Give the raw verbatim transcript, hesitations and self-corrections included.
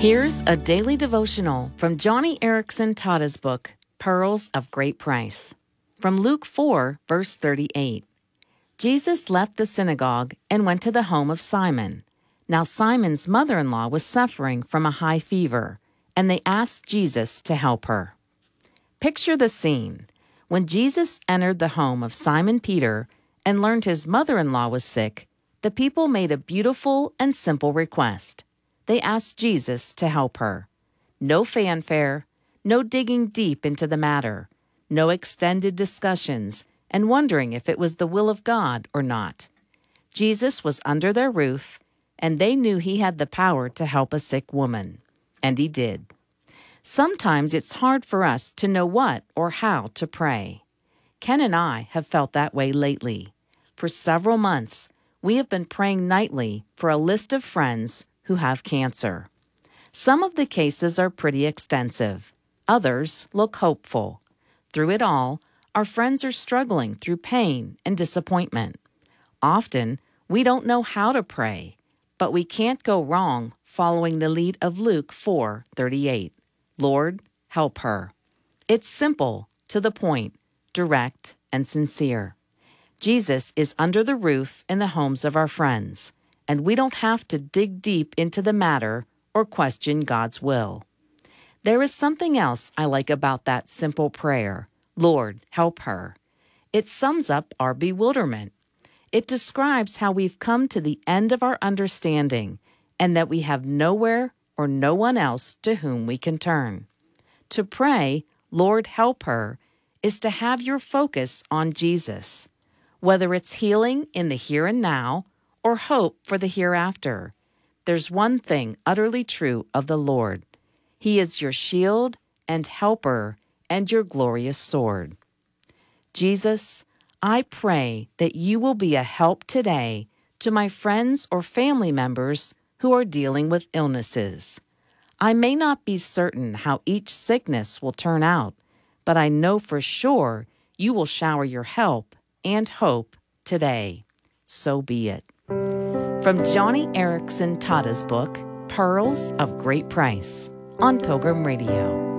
Here's a daily devotional from Joni Eareckson Tada's book, Pearls of Great Price. From Luke four, verse thirty-eight. Jesus left the synagogue and went to the home of Simon. Now Simon's mother-in-law was suffering from a high fever, and they asked Jesus to help her. Picture the scene. When Jesus entered the home of Simon Peter and learned his mother-in-law was sick, the people made a beautiful and simple request. They asked Jesus to help her. No fanfare, no digging deep into the matter, no extended discussions and wondering if it was the will of God or not. Jesus was under their roof, and they knew he had the power to help a sick woman. And he did. Sometimes it's hard for us to know what or how to pray. Ken and I have felt that way lately. For several months, we have been praying nightly for a list of friends who have cancer. Some of the cases are pretty extensive. Others look hopeful. Through it all, our friends are struggling through pain and disappointment. Often, we don't know how to pray, but we can't go wrong following the lead of Luke four thirty-eight. Lord, help her. It's simple, to the point, direct, and sincere. Jesus is under the roof in the homes of our friends, and we don't have to dig deep into the matter or question God's will. There is something else I like about that simple prayer, Lord, help her. It sums up our bewilderment. It describes how we've come to the end of our understanding and that we have nowhere or no one else to whom we can turn. To pray, Lord, help her, is to have your focus on Jesus. Whether it's healing in the here and now or hope for the hereafter, there's one thing utterly true of the Lord. He is your shield and helper and your glorious sword. Jesus, I pray that you will be a help today to my friends or family members who are dealing with illnesses. I may not be certain how each sickness will turn out, but I know for sure you will shower your help and hope today. So be it. From Joni Eareckson Tada's book, Pearls of Great Price, on Pilgrim Radio.